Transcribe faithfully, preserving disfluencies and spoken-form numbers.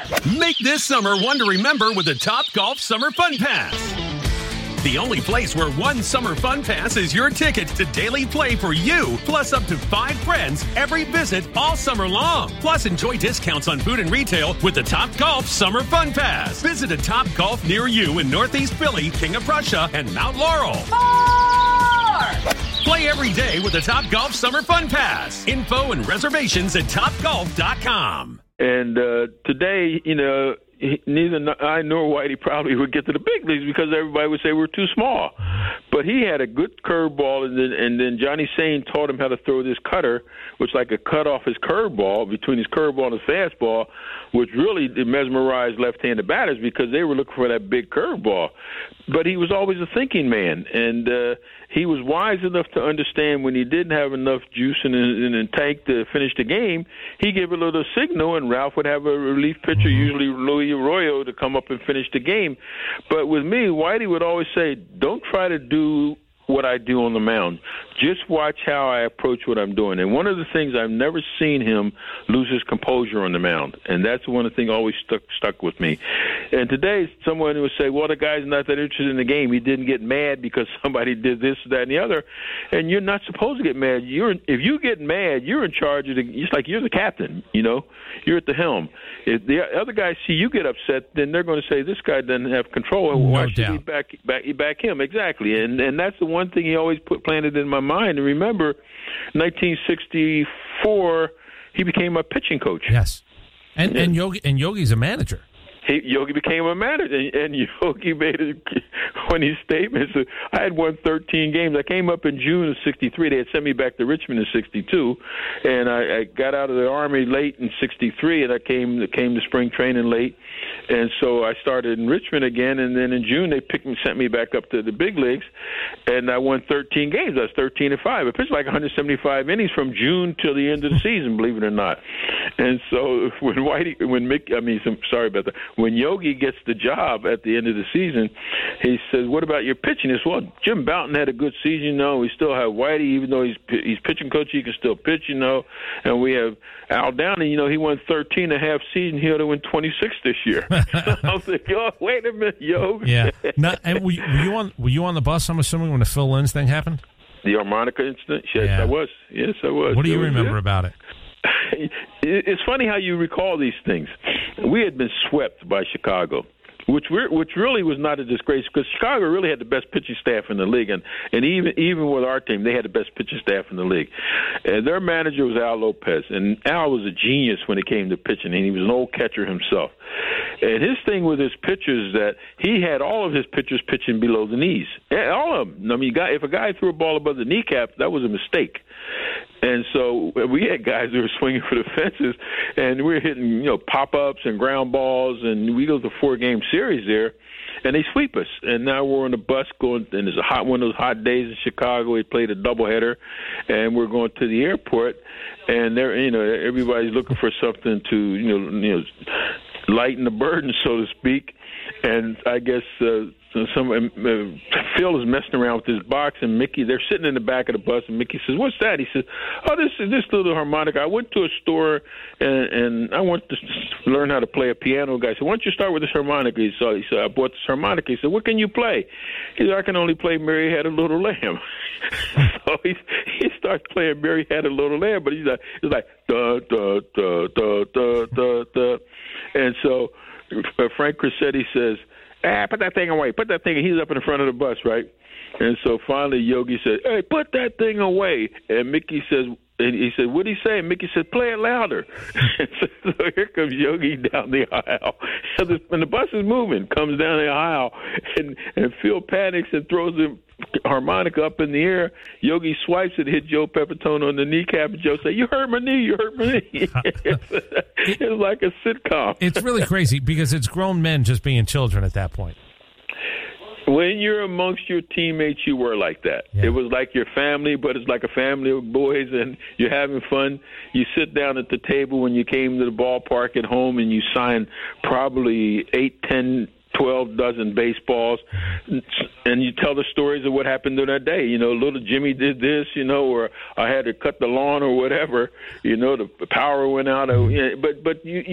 Make this summer one to remember with the Top Golf Summer Fun Pass. The only place where one summer fun pass is your ticket to daily play for you, plus up to five friends every visit all summer long. Plus, enjoy discounts on food and retail with the Top Golf Summer Fun Pass. Visit a Top Golf near you in Northeast Philly, King of Prussia, and Mount Laurel. More! Play every day with the Top Golf Summer Fun Pass. Info and reservations at top golf dot com. And uh, today, you know, neither I nor Whitey probably would get to the big leagues because everybody would say we're too small. But he had a good curveball, and then and then Johnny Sain taught him how to throw this cutter, which like a cut off his curveball between his curveball and his fastball, which really mesmerized left-handed batters because they were looking for that big curveball. But he was always a thinking man, and uh, he was wise enough to understand when he didn't have enough juice in the tank to finish the game, he gave a little signal, and Ralph would have a relief pitcher, usually Louis Arroyo, to come up and finish the game. But with me, Whitey would always say, don't try to do what I do on the mound. Just watch how I approach what I'm doing. And one of the things, I've never seen him lose his composure on the mound, and that's one of the things always stuck stuck with me. And today, someone would say, well, the guy's not that interested in the game. He didn't get mad because somebody did this, that, and the other. And you're not supposed to get mad. You're if you get mad, you're in charge of the. It's like you're the captain. You know, you're at the helm. If the other guys see you get upset, then they're going to say this guy doesn't have control. No Why should doubt. he back back back him? Exactly. And and that's the one thing he always put planted in my mind. And remember, nineteen sixty-four, he became my pitching coach. Yes, and Yeah. and Yogi and Yogi's a manager. He, Yogi became a manager, and, and Yogi made it when he statements. So I had won thirteen games. I came up in June of sixty-three. They had sent me back to Richmond in sixty-two, and I, I got out of the Army late in sixty-three, and I came came to spring training late, and so I started in Richmond again. And then in June they picked me, sent me back up to the big leagues, and I won thirteen games. I was thirteen and five. I pitched like one hundred seventy-five innings from June till the end of the season, believe it or not. And so when Whitey, when Mick, I mean, some, sorry about that. When Yogi gets the job at the end of the season, he says, what about your pitching? He says, well, Jim Bouton had a good season, you know. We still have Whitey, even though he's he's pitching coach, he can still pitch, you know. And we have Al Downing, you know, he won thirteen and a half season. He ought to win twenty-six this year. I was like, oh, wait a minute, yo. Yeah. Now, and were, you, were you on were you on the bus, I'm assuming, when the Phil Linz thing happened? The harmonica incident? Yes, Yeah. I was. Yes, I was. What do you It was remember it. about it? It's funny how you recall these things. We had been swept by Chicago, which we're, which really was not a disgrace because Chicago really had the best pitching staff in the league, and, and even even with our team, they had the best pitching staff in the league. And their manager was Al Lopez, and Al was a genius when it came to pitching, and he was an old catcher himself. And his thing with his pitchers is that he had all of his pitchers pitching below the knees. Yeah, all of them. I mean, if a guy threw a ball above the kneecap, that was a mistake. And so we had guys who were swinging for the fences, and we were hitting, you know, pop-ups and ground balls, and we go to a four-game series there, and they sweep us. And now we're on the bus going, and it's a hot one of those hot days in Chicago. We played a doubleheader, and we're going to the airport, and they're, you know, everybody's looking for something to, you know, you know, lighten the burden, so to speak. And I guess uh, some uh, Phil is messing around with his box, and Mickey, they're sitting in the back of the bus, and Mickey says, "What's that?" He says, "Oh, this is this little harmonica. I went to a store, and, and I want to learn how to play a piano." Guy said, "Why don't you start with this harmonica?" He said, he said, "I bought this harmonica." He said, "What can you play?" He said, "I can only play Mary Had a Little Lamb." So he he starts playing Mary Had a Little Lamb, but he's like he's like da da da da da da da, and so uh, Frank Crissetti says, "Ah, put that thing away. Put that thing." He's up in the front of the bus, right? And so finally Yogi said, "Hey, put that thing away." And Mickey says, and he said, "What'd he say?" And Mickey said, "Play it louder." And so, so here comes Yogi down the aisle. And the bus is moving, comes down the aisle, and, and Phil panics and throws the harmonica up in the air. Yogi swipes it, hit Joe Pepitone on the kneecap, and Joe said, "You hurt my knee, you hurt my knee." It's like a sitcom. It's really crazy because it's grown men just being children at that point. When you're amongst your teammates, you were like that. Yeah. It was like your family, but it's like a family of boys, and you're having fun. You sit down at the table when you came to the ballpark at home, and you sign probably eight, ten, twelve dozen baseballs, and you tell the stories of what happened during that day. You know, little Jimmy did this, you know, or I had to cut the lawn or whatever. You know, the power went out. But but you.